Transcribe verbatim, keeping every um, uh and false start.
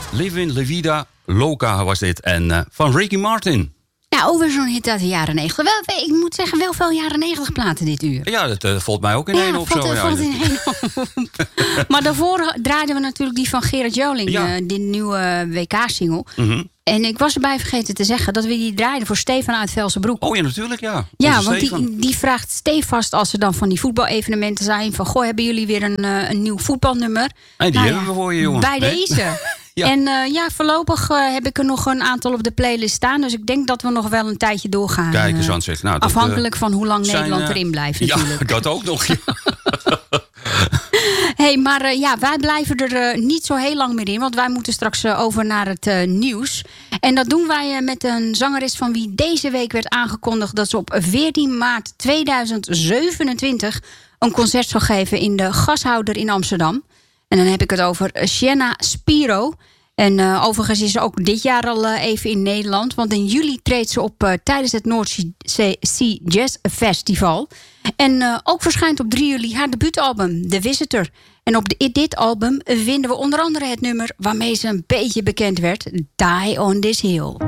Living La Vida Loca was dit. En uh, van Ricky Martin. Ja, over zo'n hit uit de jaren negentig. Wel, ik moet zeggen, wel veel jaren negentig platen dit uur. Ja, dat uh, valt mij ook in één ja, op. Valt, zo. valt Ja, in één op. Maar daarvoor draaiden we natuurlijk die van Gerard Joling. Ja. Uh, die nieuwe W K-single. Mm-hmm. En ik was erbij vergeten te zeggen dat we die draaiden voor Stefan uit Velsenbroek. Oh ja, natuurlijk, ja. Ja, want die, die vraagt stevast als er dan van die voetbalevenementen zijn... van, goh, hebben jullie weer een, uh, een nieuw voetbalnummer? En die nou, hebben ja, we voor je, jongen. Bij nee? deze. Ja. En uh, ja, voorlopig uh, heb ik er nog een aantal op de playlist staan. Dus ik denk dat we nog wel een tijdje doorgaan. Kijk eens aan zich. Nou, afhankelijk dat, van hoe lang zijn, Nederland uh, erin blijft ja, natuurlijk. dat ook nog. Ja. Hey, maar uh, ja, wij blijven er uh, niet zo heel lang meer in. Want wij moeten straks uh, over naar het uh, nieuws. En dat doen wij uh, met een zangeres van wie deze week werd aangekondigd... dat ze op veertien maart tweeduizend zevenentwintig een concert zal geven in de Gashouder in Amsterdam. En dan heb ik het over Sienna Spiro. En uh, overigens is ze ook dit jaar al uh, even in Nederland. Want in juli treedt ze op uh, tijdens het North Sea Jazz Festival. En uh, ook verschijnt op drie juli haar debuutalbum, The Visitor. En op de, dit album vinden we onder andere het nummer waarmee ze een beetje bekend werd, Die on This Hill.